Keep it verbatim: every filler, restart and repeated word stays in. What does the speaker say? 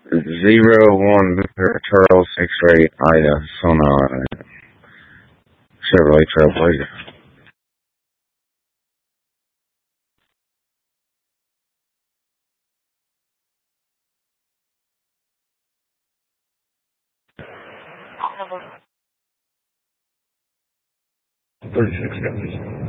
Zero one Victor Charles X-ray Ida Sonar Chevrolet Trailblazer. Thirty-six guys.